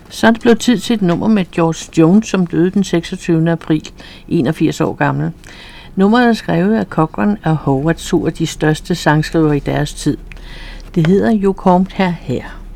Så er det blevet tid til et nummer med George Jones, som døde den 26. april, 81 år gammel. Nummeret er skrevet af Cochran og Howard, to af de største sangskrivere i deres tid. Det hedder You Combed Her Hair.